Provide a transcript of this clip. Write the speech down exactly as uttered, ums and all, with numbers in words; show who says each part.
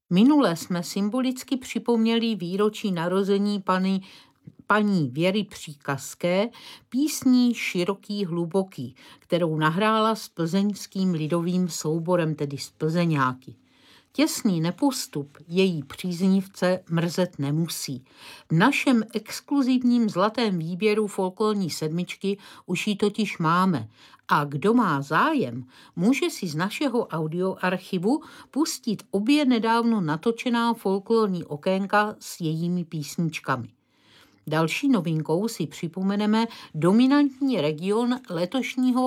Speaker 1: Minule jsme symbolicky připomněli výročí narození pany, paní Věry Příkazské písní Široký hluboký, kterou nahrála s plzeňským lidovým souborem, tedy s Plzeňáky. Těsný nepostup její příznivce mrzet nemusí. V našem exkluzivním zlatém výběru folklorní sedmičky už ji totiž máme a kdo má zájem, může si z našeho audioarchivu pustit obě nedávno natočená folklorní okénka s jejími písničkami. Další novinkou si připomeneme dominantní region letošního